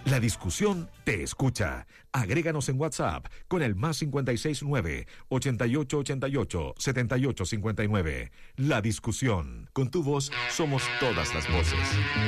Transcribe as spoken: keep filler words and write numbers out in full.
La discusión te escucha. Agréganos en WhatsApp con el más cincuenta y seis nueve, ochenta y ocho ochenta y ocho, setenta y ocho cincuenta y nueve. La discusión. Con tu voz somos todas las voces.